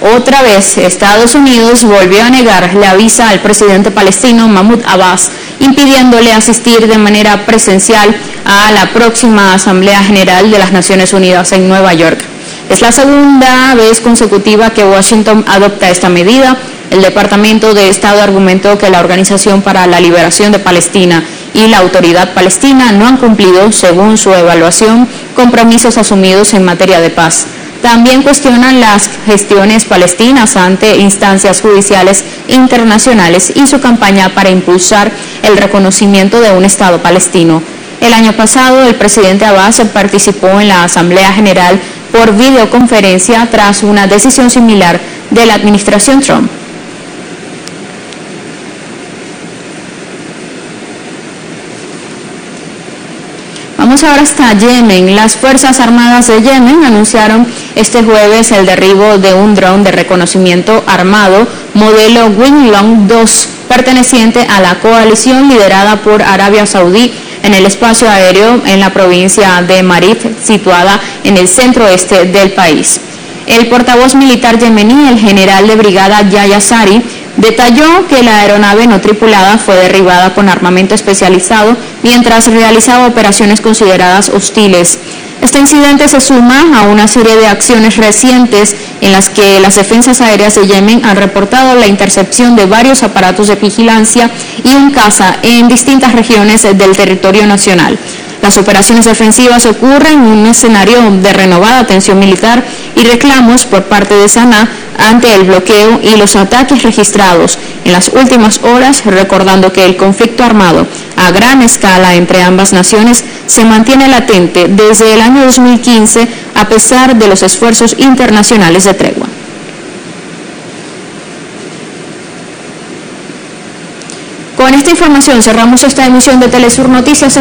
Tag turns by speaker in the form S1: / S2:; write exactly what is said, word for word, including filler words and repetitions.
S1: Otra vez, Estados Unidos volvió a negar la visa al presidente palestino Mahmoud Abbas, impidiéndole asistir de manera presencial a la próxima Asamblea General de las Naciones Unidas en Nueva York. Es la segunda vez consecutiva que Washington adopta esta medida. El Departamento de Estado argumentó que la Organización para la Liberación de Palestina y la Autoridad Palestina no han cumplido, según su evaluación, compromisos asumidos en materia de paz. También cuestionan las gestiones palestinas ante instancias judiciales internacionales y su campaña para impulsar el reconocimiento de un Estado palestino. El año pasado, el presidente Abbas participó en la Asamblea General por videoconferencia tras una decisión similar de la administración Trump. Vamos ahora hasta Yemen. Las Fuerzas Armadas de Yemen anunciaron este jueves el derribo de un dron de reconocimiento armado modelo Winglong dos, perteneciente a la coalición liderada por Arabia Saudí en el espacio aéreo en la provincia de Marib, situada en el centro-oeste del país. El portavoz militar yemení, el general de brigada Yahya Sari, detalló que la aeronave no tripulada fue derribada con armamento especializado mientras realizaba operaciones consideradas hostiles. Este incidente se suma a una serie de acciones recientes en las que las defensas aéreas de Yemen han reportado la intercepción de varios aparatos de vigilancia y un caza en distintas regiones del territorio nacional. Las operaciones defensivas ocurren en un escenario de renovada tensión militar y reclamos por parte de Sanaa ante el bloqueo y los ataques registrados en las últimas horas, recordando que el conflicto armado a gran escala entre ambas naciones se mantiene latente desde el año dos mil quince a pesar de los esfuerzos internacionales de tregua. Con esta información cerramos esta emisión de Telesur Noticias.